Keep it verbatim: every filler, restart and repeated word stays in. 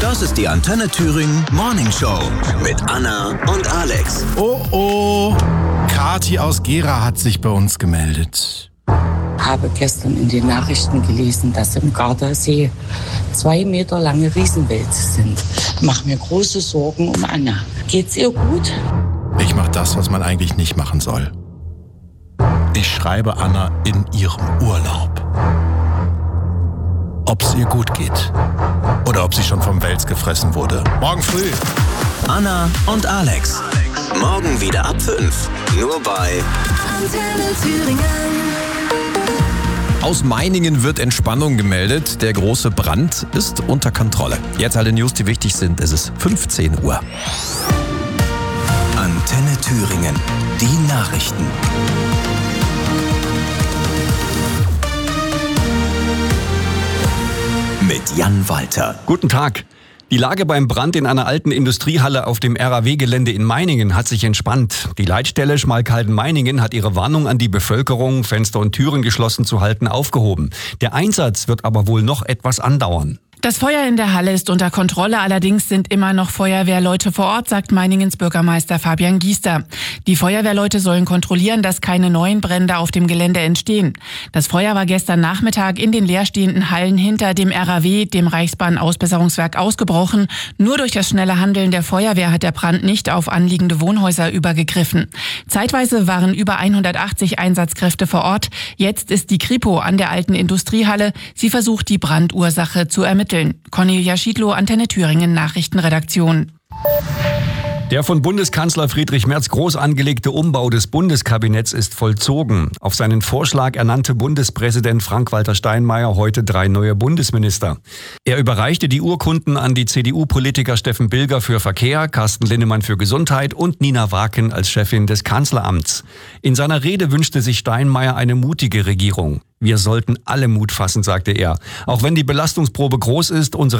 Das ist die Antenne Thüringen Morning Show mit Anna und Alex. Oh oh, Kathi aus Gera hat sich bei uns gemeldet. Habe gestern in den Nachrichten gelesen, dass im Gardasee zwei Meter lange Riesenwälze sind. Mach mir große Sorgen um Anna. Geht's ihr gut? Ich mach das, was man eigentlich nicht machen soll. Ich schreibe Anna in ihrem Urlaub. Ob es ihr gut geht oder ob sie schon vom Wels gefressen wurde. Morgen früh. Anna und Alex. Morgen wieder ab fünf. Nur bei Antenne Thüringen. Aus Meiningen wird Entspannung gemeldet. Der große Brand ist unter Kontrolle. Jetzt alle News, die wichtig sind. Es ist fünfzehn Uhr. Antenne Thüringen. Die Nachrichten. Mit Jan Walter. Guten Tag. Die Lage beim Brand in einer alten Industriehalle auf dem R A W-Gelände in Meiningen hat sich entspannt. Die Leitstelle Schmalkalden-Meiningen hat ihre Warnung an die Bevölkerung, Fenster und Türen geschlossen zu halten, aufgehoben. Der Einsatz wird aber wohl noch etwas andauern. Das Feuer in der Halle ist unter Kontrolle, allerdings sind immer noch Feuerwehrleute vor Ort, sagt Meiningens Bürgermeister Fabian Giester. Die Feuerwehrleute sollen kontrollieren, dass keine neuen Brände auf dem Gelände entstehen. Das Feuer war gestern Nachmittag in den leerstehenden Hallen hinter dem R A W, dem Reichsbahn-Ausbesserungswerk, ausgebrochen. Nur durch das schnelle Handeln der Feuerwehr hat der Brand nicht auf anliegende Wohnhäuser übergegriffen. Zeitweise waren über hundertachtzig Einsatzkräfte vor Ort. Jetzt ist die Kripo an der alten Industriehalle. Sie versucht, die Brandursache zu ermitteln. Cornelia Schiedlow, Antenne Thüringen Nachrichtenredaktion. Der von Bundeskanzler Friedrich Merz groß angelegte Umbau des Bundeskabinetts ist vollzogen. Auf seinen Vorschlag ernannte Bundespräsident Frank-Walter Steinmeier heute drei neue Bundesminister. Er überreichte die Urkunden an die C D U-Politiker Steffen Bilger für Verkehr, Carsten Linnemann für Gesundheit und Nina Waken als Chefin des Kanzleramts. In seiner Rede wünschte sich Steinmeier eine mutige Regierung. Wir sollten alle Mut fassen, sagte er. Auch wenn die Belastungsprobe groß ist, unsere